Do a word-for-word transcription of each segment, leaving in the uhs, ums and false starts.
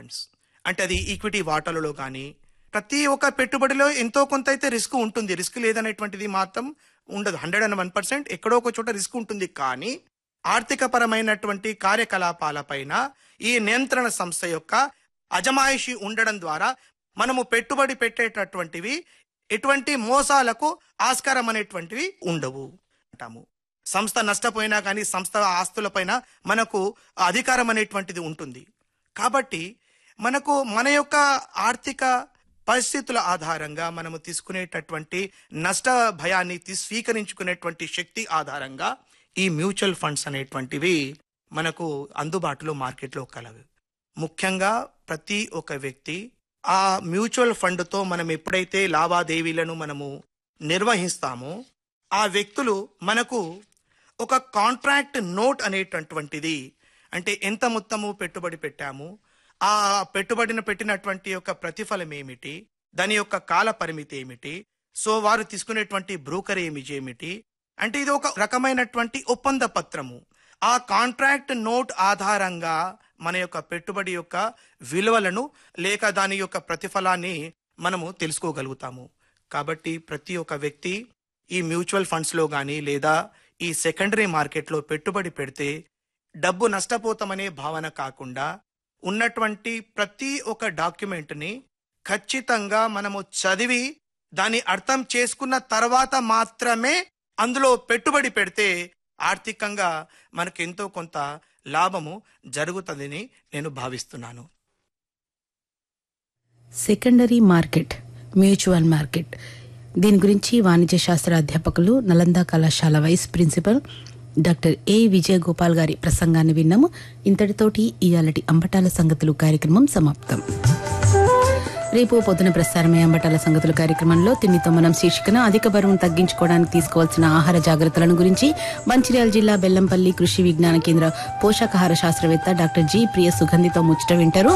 Funds. అంటే అది equity వాటాలలో కానీ ప్రతి ఒక్క పెట్టుబడిలో ఎంతో కొంత అయితే రిస్క్ ఉంటుంది. రిస్క్ లేదనేటువంటిది మాత్రం ఉండదు. హండ్రెడ్ అండ్ వన్ పర్సెంట్ ఎక్కడో ఒక చోట రిస్క్ ఉంటుంది. కానీ ఆర్థిక పరమైనటువంటి కార్యకలాపాలపైన ఈ నియంత్రణ సంస్థ యొక్క అజమాయిషి ఉండడం ద్వారా మనము పెట్టుబడి పెట్టేటటువంటివి ఎటువంటి మోసాలకు ఆస్కారం అనేటువంటివి ఉండవు అంటాము. సంస్థ నష్టపోయినా కానీ సంస్థ ఆస్తులపైన మనకు అధికారం అనేటువంటిది ఉంటుంది. కాబట్టి మనకు మన యొక్క ఆర్థిక పరిస్థితుల ఆధారంగా మనము తీసుకునేటటువంటి నష్ట భయాన్ని స్వీకరించుకునేటువంటి శక్తి ఆధారంగా ఈ మ్యూచువల్ ఫండ్స్ అనేటువంటివి మనకు అందుబాటులో మార్కెట్లో కలవు. ముఖ్యంగా ప్రతి ఒక్క వ్యక్తి ఆ మ్యూచువల్ ఫండ్తో మనం ఎప్పుడైతే లావాదేవీలను మనము నిర్వహిస్తామో ఆ వ్యక్తులు మనకు ఒక కాంట్రాక్ట్ నోట్ అనేటటువంటిది, అంటే ఎంత మొత్తము పెట్టుబడి పెట్టాము, ఆ పెట్టుబడిని పెట్టినటువంటి యొక్క ప్రతిఫలం ఏమిటి, దాని యొక్క కాల పరిమితి ఏమిటి, సో వారు తీసుకునేటువంటి బ్రోకర్ ఏమి ఏమిటి, అంటే ఇది ఒక రకమైనటువంటి ఒప్పంద పత్రము. ఆ కాంట్రాక్ట్ నోట్ ఆధారంగా మన యొక్క పెట్టుబడి యొక్క విలువలను లేక దాని యొక్క ప్రతిఫలాన్ని మనము తెలుసుకోగలుగుతాము. కాబట్టి ప్రతి ఒక్క వ్యక్తి ఈ మ్యూచువల్ ఫండ్స్లో కానీ లేదా ఈ సెకండరీ మార్కెట్లో పెట్టుబడి పెడితే డబ్బు నష్టపోతామనే భావన కాకుండా ఉన్నటువంటి ప్రతి ఒక్క డాక్యుమెంట్ని ఖచ్చితంగా మనము చదివి దాన్ని అర్థం చేసుకున్న తర్వాత మాత్రమే అందులో పెట్టుబడి పెడితే ఆర్థికంగా మనకు ఎంతో కొంత లాభము జరుగుతుందని నేను భావిస్తున్నాను. సెకండరీ మార్కెట్, మ్యూచువల్ మార్కెట్, దీని గురించి వాణిజ్య శాస్త్ర అధ్యాపకులు నలంద కళాశాల వైస్ ప్రిన్సిపల్ డాక్టర్ ఏ విజయ గోపాల్ గారి ప్రసంగాన్ని విన్నాము. ఇంతటితోటి ఇయాలటి అంబటాల సంగతులు కార్యక్రమం సమాప్తం. రేపు పొద్దున ప్రసారమయ్యే అంబటాల సంగతుల కార్యక్రమంలో తిండితో మనం శీర్షికన అధిక బరువును తగ్గించుకోవడానికి తీసుకోవాల్సిన ఆహార జాగ్రత్తలను గురించి మంచిర్యాల జిల్లా బెల్లంపల్లి కృషి విజ్ఞాన కేంద్ర పోషకాహార శాస్త్రవేత్త డాక్టర్ జి ప్రియ సుగంధితో ముచ్చట వింటారు.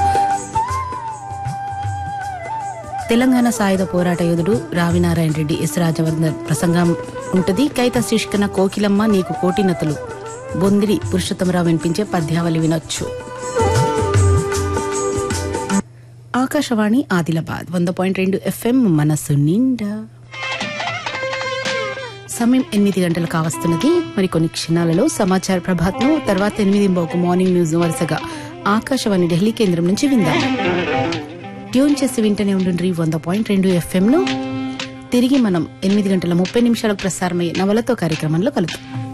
తెలంగాణ సాయుధ పోరాట యోధుడు రావినారాయణ రెడ్డి ఎస్ రాజవర్ధన్ ప్రసంగం ఉంటుంది. కైత శీర్షికన కోకిలమ్మ నీకు కోటినతులు బొందిరి పురుషోత్తమరావు వినిపించే పద్యావళి వినొచ్చు. ఆకాశవాణి ఆదిలాబాద్ వంద పాయింట్ రెండు ఎఫ్ఎం మనసు నిండా. సమయం ఎనిమిది గంటలు కావస్తున్నది. మరికొన్ని క్షణాలలో సమాచార ప్రభాత్ను, తర్వాత ఎనిమిది బాకు మార్నింగ్ న్యూస్ వరుసగా ఆకాశవాణి ఢిల్లీ కేంద్రం నుంచి విందాం. ట్యూన్ చేసి వింటనే ఉండండి వంద పాయింట్ రెండు ఎఫ్ఎంను. తిరిగి మనం ఎనిమిది గంటల ముప్పై నిమిషాలకు ప్రసారమయ్యే నవలతో కార్యక్రమంలో కలుద్దాం.